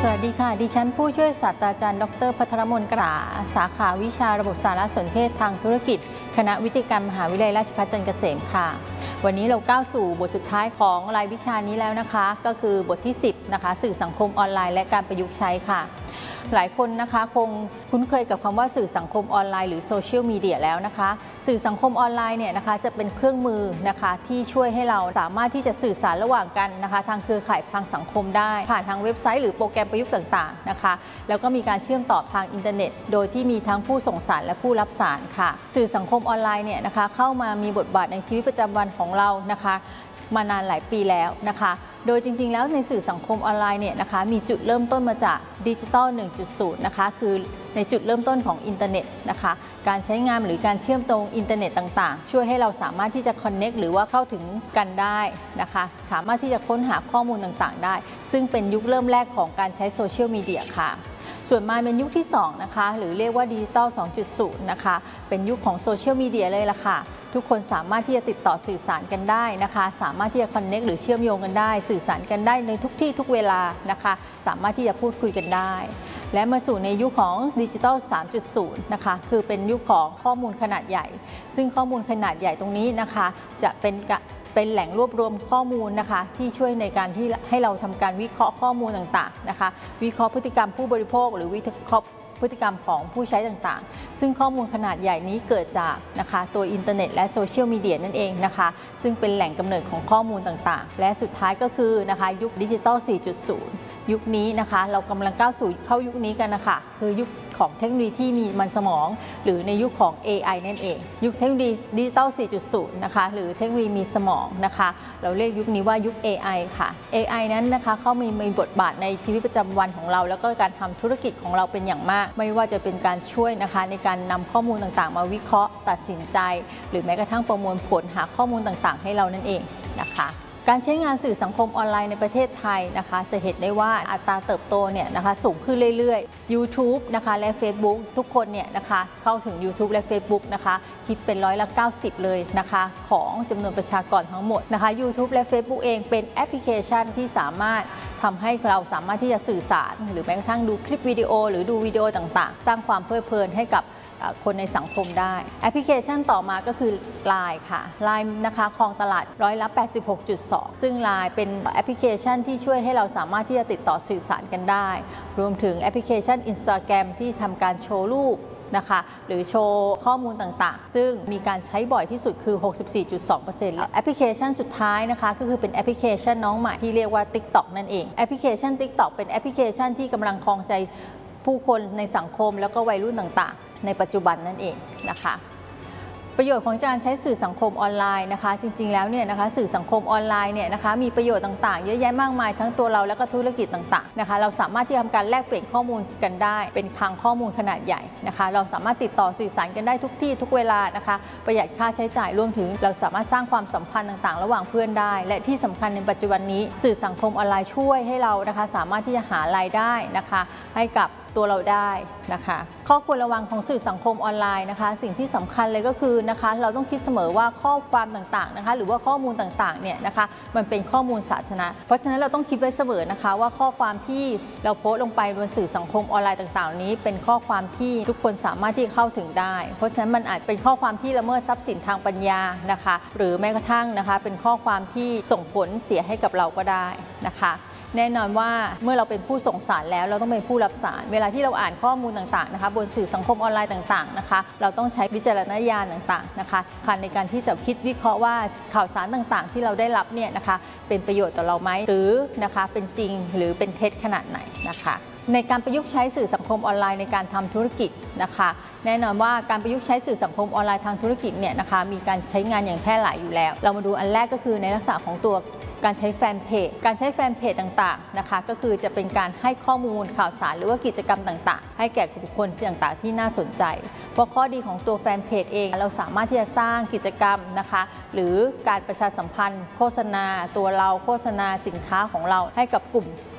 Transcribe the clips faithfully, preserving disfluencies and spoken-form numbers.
สวัสดีค่ะดิฉันผู้ช่วยศาสตราจารย์ดรภัทรมนกราสาขาวิชาระบบสารสนเทศทางธุรกิจคณะวิทยาการมหาวิทยาลัยราชภัฏจันทร์เกษมค่ะวันนี้เราก้าวสู่บทสุดท้ายของรายวิชานี้แล้วนะคะก็คือบทที่สิบนะคะสื่อสังคมออนไลน์และการประยุกต์ใช้ค่ะหลายคนนะคะคงคุ้นเคยกับคำว่าสื่อสังคมออนไลน์หรือโซเชียลมีเดียแล้วนะคะสื่อสังคมออนไลน์เนี่ยนะคะจะเป็นเครื่องมือนะคะที่ช่วยให้เราสามารถที่จะสื่อสารระหว่างกันนะคะทางเครือข่ายทางสังคมได้ผ่านทางเว็บไซต์หรือโปรแกรมประยุกต์ต่างๆนะคะแล้วก็มีการเชื่อมต่อทางอินเทอร์เน็ตโดยที่มีทั้งผู้ส่งสารและผู้รับสารค่ะสื่อสังคมออนไลน์เนี่ยนะคะเข้ามามีบทบาทในชีวิตประจำวันของเรานะคะมานานหลายปีแล้วนะคะโดยจริงๆแล้วในสื่อสังคมออนไลน์เนี่ยนะคะมีจุดเริ่มต้นมาจากดิจิทัล หนึ่งจุดศูนย์ นะคะคือในจุดเริ่มต้นของอินเทอร์เน็ตนะคะการใช้งานหรือการเชื่อมโยงอินเทอร์เน็ตต่างๆช่วยให้เราสามารถที่จะคอนเน็กหรือว่าเข้าถึงกันได้นะคะสามารถที่จะค้นหาข้อมูลต่างๆได้ซึ่งเป็นยุคเริ่มแรกของการใช้โซเชียลมีเดียค่ะส่วนมาเป็นยุคที่สองนะคะหรือเรียกว่าดิจิทัล สองจุดศูนย์ นะคะเป็นยุคของโซเชียลมีเดียเลยล่ะค่ะทุกคนสามารถที่จะติดต่อสื่อสารกันได้นะคะสามารถที่จะคอนเน็กหรือเชื่อมโยงกันได้สื่อสารกันได้ในทุกที่ทุกเวลานะคะสามารถที่จะพูดคุยกันได้และมาสู่ในยุคของดิจิทัล สามจุดศูนย์ นะคะคือเป็นยุคของข้อมูลขนาดใหญ่ซึ่งข้อมูลขนาดใหญ่ตรงนี้นะคะจะเป็นเป็นแหล่งรวบรวมข้อมูลนะคะที่ช่วยในการที่ให้เราทำการวิเคราะห์ข้อมูลต่างๆนะคะวิเคราะห์พฤติกรรมผู้บริโภคหรือวิเคราะห์พฤติกรรมของผู้ใช้ต่างๆซึ่งข้อมูลขนาดใหญ่นี้เกิดจากนะคะตัวอินเทอร์เน็ตและโซเชียลมีเดียนั่นเองนะคะซึ่งเป็นแหล่งกำเนิดของข้อมูลต่างๆและสุดท้ายก็คือนะคะยุคดิจิทัล สี่จุดศูนย์ ยุคนี้นะคะเรากำลังก้าวสู่เข้ายุคนี้กันนะคะคือยุคของเทคโนโลยีที่มีมันสมองหรือในยุคของ เอ ไอ นั่นเองยุคเทคโนโลยีดิจิทัล สี่จุดศูนย์ นะคะหรือเทคโนโลยีมีสมองนะคะเราเรียกยุคนี้ว่ายุค เอ ไอ ค่ะ เอ ไอ นั้นนะคะเขามีมีบทบาทในชีวิตประจำวันของเราแล้วก็การทำธุรกิจของเราเป็นอย่างมากไม่ว่าจะเป็นการช่วยนะคะในการนำข้อมูลต่างๆมาวิเคราะห์ตัดสินใจหรือแม้กระทั่งประมวลผลหาข้อมูลต่างๆให้เรานั่นเองนะคะการใช้งานสื่อสังคมออนไลน์ในประเทศไทยนะคะจะเห็นได้ว่าอัตราเติบโตเนี่ยนะคะสูงขึ้นเรื่อยๆ YouTube นะคะและ Facebook ทุกคนเนี่ยนะคะเข้าถึง YouTube และ Facebook นะคะคิดเป็นร้อยละเก้าสิบเลยนะคะของจำนวนประชากรทั้งหมดนะคะ YouTube และ Facebook เองเป็นแอปพลิเคชันที่สามารถทำให้เราสามารถที่จะสื่อสารหรือแม้กระทั่งดูคลิปวิดีโอหรือดูวิดีโอต่างๆสร้างความเพลิดเพลินให้กับคนในสังคมได้แอปพลิเคชันต่อมาก็คือ ไลน์ ค่ะ ไลน์ นะคะครองตลาดร้อยละ แปดสิบหกจุดสอง ซึ่ง ไลน์ เป็นแอปพลิเคชันที่ช่วยให้เราสามารถที่จะติดต่อสื่อสารกันได้รวมถึงแอปพลิเคชัน Instagram ที่ทำการโชว์รูปนะคะหรือโชว์ข้อมูลต่างๆซึ่งมีการใช้บ่อยที่สุดคือ หกสิบสี่จุดสองเปอร์เซ็นต์ แอปพลิเคชันสุดท้ายนะคะก็คือเป็นแอปพลิเคชันน้องใหม่ที่เรียกว่า ติ๊กต็อก นั่นเองแอปพลิเคชัน ติ๊กต็อก เป็นแอปพลิเคชันที่กำลังครองใจผู้คนในสังคมแล้วก็วัยรุ่นต่างๆในปัจจุบันนั่นเองนะคะประโยชน์ของการใช้สื่อสังคมออนไลน์นะคะจริงๆแล้วเนี่ยนะคะสื่อสังคมออนไลน์เนี่ยนะคะมีประโยชน์ต่างๆเยอะแยะมากมายทั้งตัวเราและก็ธุรกิจต่างๆนะคะเราสามารถที่จะทำการแลกเปลี่ยนข้อมูลกันได้เป็นคลังข้อมูลขนาดใหญ่นะคะเราสามารถติดต่อสื่อสารกันได้ทุกที่ทุกเวลานะคะประหยัดค่าใช้จ่ายรวมถึงเราสามารถสร้างความสัมพันธ์ต่างๆระหว่างเพื่อนได้และที่สำคัญในปัจจุบันนี้สื่อสังคมออนไลน์ช่วยให้เรานะคะสามารถที่จะหารายได้นะคะให้กับตัวเราได้นะคะข้อควรระวังของสื่อสังคมออนไลน์นะคะสิ่งที่สำคัญเลยก็คือนะคะเราต้องคิดเสมอว่าข้อความต่างๆนะคะหรือว่าข้อมูลต่างๆเนี่ยนะคะมันเป็นข้อมูลสาธารณะเพราะฉะนั้นเราต้องคิดไว้เสมอนะคะว่าข้อความที่เราโพสต์ลงไปบนสื่อสังคมออนไลน์ต่างๆนี้เป็นข้อความที่ทุกคนสามารถที่เข้าถึงได้เพราะฉะนั้นมันอาจเป็นข้อความที่ละเมิดทรัพย์สินทางปัญญานะคะหรือแม้กระทั่งนะคะเป็นข้อความที่ส่งผลเสียให้กับเราก็ได้นะคะแน่นอนว่าเมื่อเราเป็นผู้ส่งสารแล้วเราต้องเป็นผู้รับสารเวลาที่เราอ่านข้อมูลต่างๆนะคะบนสื่อสังคมออนไลน์ต่างๆนะคะเราต้องใช้วิจารณญาณต่างๆนะคะในการที่จะคิดวิเคราะห์ว่าข่าวสารต่างๆที่เราได้รับเนี่ยนะคะเป็นประโยชน์ต่อเราไหมหรือนะคะเป็นจริงหรือเป็นเท็จขนาดไหนนะคะในการประยุกต์ใช้สื่อสังคมออนไลน์ในการทำธุรกิจนะคะแน่นอนว่าการประยุกต์ใช้สื่อสังคมออนไลน์ทางธุรกิจเนี่ยนะคะมีการใช้งานอย่างแพร่หลายอยู่แล้วเรามาดูอันแรกก็คือในลักษณะของตัวการใช้แฟนเพจการใช้แฟนเพจต่างๆนะคะก็คือจะเป็นการให้ข้อมูลข่าวสารหรือว่ากิจกรรมต่างๆให้แก่บุคคลต่างๆที่น่าสนใจเพราะข้อดีของตัวแฟนเพจเองเราสามารถที่จะสร้างกิจกรรมนะคะหรือการประชาสัมพันธ์โฆษณาตัวเราโฆษณาสินค้าของเราให้กับกลุ่ม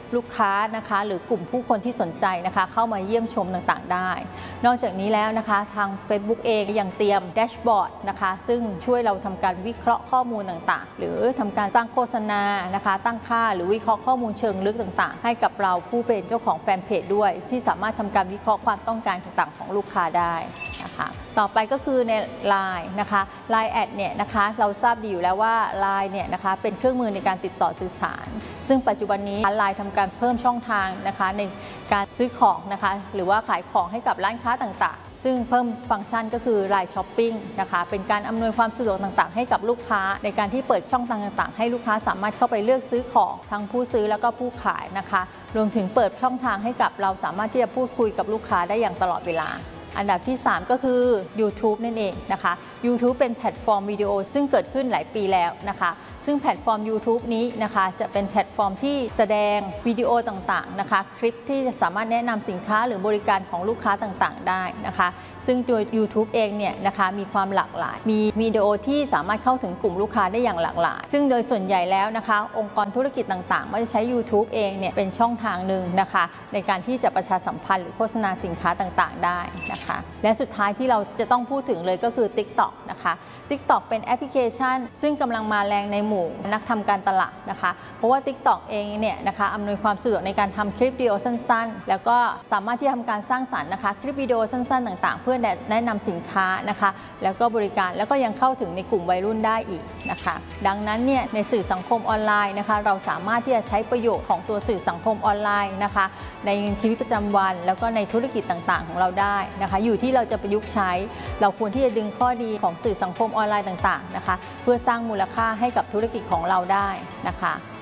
ลูกค้านะคะหรือกลุ่มผู้คนที่สนใจนะคะเข้ามาเยี่ยมชมต่างๆได้นอกจากนี้แล้วนะคะทาง Facebook เองยังเตรียมแดชบอร์ดนะคะซึ่งช่วยเราทำการวิเคราะห์ข้อมูลต่างๆหรือทำการสร้างโฆษณานะคะตั้งค่าหรือวิเคราะห์ข้อมูลเชิงลึกต่างๆให้กับเราผู้เป็นเจ้าของแฟนเพจด้วยที่สามารถทำการวิเคราะห์ความต้องการต่างๆของลูกค้าได้นะคะต่อไปก็คือใน ไลน์ นะคะ ไลน์ แอดเนี่ยนะคะเราทราบดีอยู่แล้วว่า ไลน์ เนี่ยนะคะเป็นเครื่องมือในการติดต่อสื่อสารซึ่งปัจจุบันนี้ ไลน์ ทำการเพิ่มช่องทางนะคะในการซื้อของนะคะหรือว่าขายของให้กับร้านค้าต่างๆซึ่งเพิ่มฟังก์ชันก็คือ ไลน์ ช้อปปิ้งนะคะเป็นการอำนวยความสะดวกต่างๆให้กับลูกค้าในการที่เปิดช่องทางต่างๆให้ลูกค้าสามารถเข้าไปเลือกซื้อของทั้งผู้ซื้อแล้วก็ผู้ขายนะคะรวมถึงเปิดช่องทางให้กับเราสามารถที่จะพูดคุยกับลูกค้าได้อย่างตลอดเวลาอันดับที่สามก็คือ YouTube นั่นเองนะคะ YouTube เป็นแพลตฟอร์มวิดีโอซึ่งเกิดขึ้นหลายปีแล้วนะคะซึ่งแพลตฟอร์ม YouTube นี้นะคะจะเป็นแพลตฟอร์มที่แสดงวิดีโอต่างๆนะคะคลิปที่จะสามารถแนะนำสินค้าหรือบริการของลูกค้าต่างๆได้นะคะซึ่งตัว YouTube เองเนี่ยนะคะมีความหลากหลายมีวิดีโอที่สามารถเข้าถึงกลุ่มลูกค้าได้อย่างหลากหลายซึ่งโดยส่วนใหญ่แล้วนะคะองค์กรธุรกิจต่างๆมักจะใช้ YouTube เองเนี่ยเป็นช่องทางหนึ่งนะคะในการที่จะประชาสัมพันธ์หรือโฆษณาสินค้าต่างๆได้นะคะและสุดท้ายที่เราจะต้องพูดถึงเลยก็คือ TikTok นะคะ TikTok เป็นแอปพลิเคชันซึ่งกำลังมาแรงในหมู่นักทำการตลาดนะคะเพราะว่า TikTok เองเนี่ยนะคะอำนวยความสะดวกในการทำคลิปวิดีโอสั้นๆแล้วก็สามารถที่จะทำการสร้างสรรค์นะคะคลิปวิดีโอสั้นๆต่างๆเพื่อแนะนำสินค้านะคะแล้วก็บริการแล้วก็ยังเข้าถึงในกลุ่มวัยรุ่นได้อีกนะคะดังนั้นเนี่ยในสื่อสังคมออนไลน์นะคะเราสามารถที่จะใช้ประโยชน์ของตัวสื่อสังคมออนไลน์นะคะในชีวิตประจำวันแล้วก็ในธุรกิจต่างๆของเราได้นะคะอยู่ที่เราจะประยุกต์ใช้เราควรที่จะดึงข้อดีของสื่อสังคมออนไลน์ต่างๆนะคะเพื่อสร้างมูลค่าให้กับธุรกิจของเราได้นะคะ